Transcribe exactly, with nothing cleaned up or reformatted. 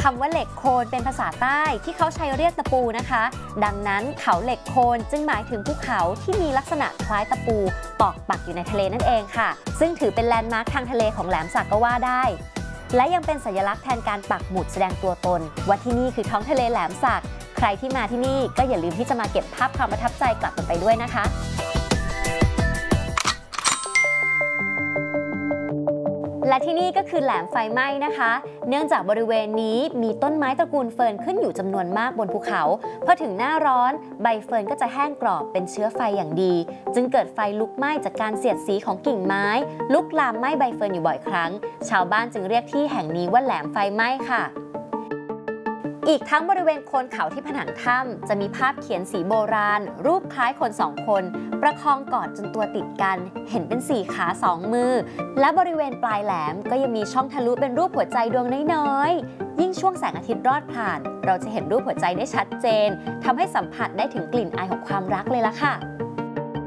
ำว่าเหล็กโคนเป็นภาษาใต้ที่เขาใช้เรียกตะปูนะคะดังนั้นเขาเหล็กโคนจึงหมายถึงภูเขาที่มีลักษณะคล้ายตะปูตอกปักอยู่ในทะเลนั่นเองค่ะซึ่งถือเป็นแลนด์มาร์คทางทะเลของแหลมสักก็ว่าได้และยังเป็นสัญลักษณ์แทนการปักหมุดแสดงตัวตนว่าที่นี่คือท้องทะเลแหลมสักใครที่มาที่นี่ก็อย่าลืมที่จะมาเก็บภาพความประทับใจกลับไปด้วยนะคะและที่นี่ก็คือแหลมไฟไหม้นะคะเนื่องจากบริเวณนี้มีต้นไม้ตระกูลเฟิร์นขึ้นอยู่จำนวนมากบนภูเขาพอถึงหน้าร้อนใบเฟิร์นก็จะแห้งกรอบเป็นเชื้อไฟอย่างดีจึงเกิดไฟลุกไหม้จากการเสียดสีของกิ่งไม้ลุกลามไหม้ใบเฟิร์นอยู่บ่อยครั้งชาวบ้านจึงเรียกที่แห่งนี้ว่าแหลมไฟไหม้ค่ะอีกทั้งบริเวณโคนเขาที่ผนังถ้ำจะมีภาพเขียนสีโบราณรูปคล้ายคนสองคนประคองกอดจนตัวติดกันเห็นเป็นสี่ขาสองมือและบริเวณปลายแหลมก็ยังมีช่องทะลุเป็นรูปหัวใจดวงน้อยๆยิ่งช่วงแสงอาทิตย์รอดผ่านเราจะเห็นรูปหัวใจได้ชัดเจนทำให้สัมผัสได้ถึงกลิ่นอายของความรักเลยล่ะค่ะ